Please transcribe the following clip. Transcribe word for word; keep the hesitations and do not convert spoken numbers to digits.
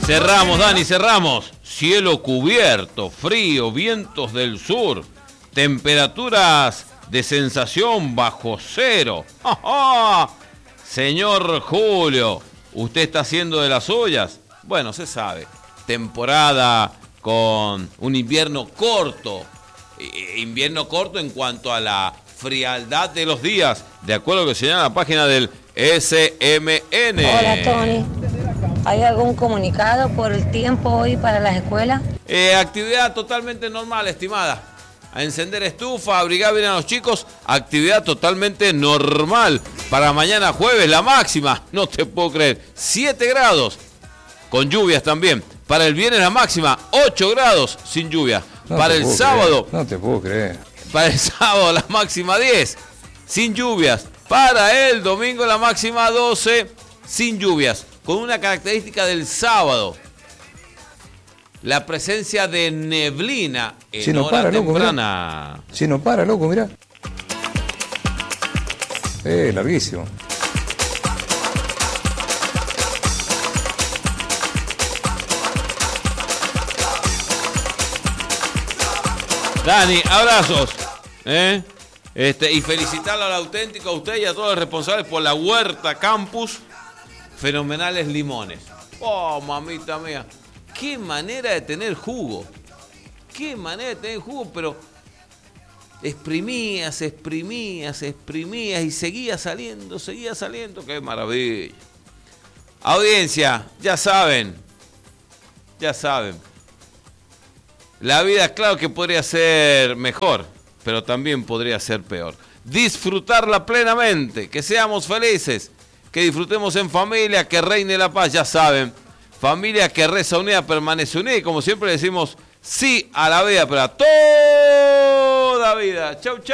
Cerramos, Dani, cerramos. Cielo cubierto, frío, vientos del sur, temperaturas de sensación bajo cero. ¡Ja, ja! Señor Julio, ¿usted está haciendo de las ollas? Bueno, se sabe. Temporada con un invierno corto. Invierno corto en cuanto a la frialdad de los días, de acuerdo a lo que señala la página del S M N. Hola, Tony. ¿Hay algún comunicado por el tiempo hoy para las escuelas? Eh, actividad totalmente normal, estimada. A encender estufa, a abrigar bien a los chicos. Actividad totalmente normal. Para mañana jueves, la máxima, no te puedo creer, siete grados. Con lluvias también. Para el viernes la máxima, ocho grados sin lluvia. No para el sábado. Creer. No te puedo creer. Para el sábado la máxima diez, sin lluvias. Para el domingo la máxima doce, sin lluvias. Con una característica del sábado, la presencia de neblina en si no hora para, temprana. Loco, si no para, loco, mirá. Eh, larguísimo. Dani, abrazos. ¿eh? Este, y felicitarlo al auténtico, a usted y a todos los responsables por la Huerta Campus. Fenomenales limones. Oh, mamita mía. Qué manera de tener jugo. Qué manera de tener jugo, pero exprimías, exprimías, exprimías y seguía saliendo, seguía saliendo. Qué maravilla. Audiencia, ya saben. Ya saben. La vida, claro que podría ser mejor, pero también podría ser peor. Disfrutarla plenamente, que seamos felices. Que disfrutemos en familia, que reine la paz, ya saben. Familia que reza unida, permanece unida. Y como siempre decimos, sí a la vida, pero a toda vida. Chau, chau.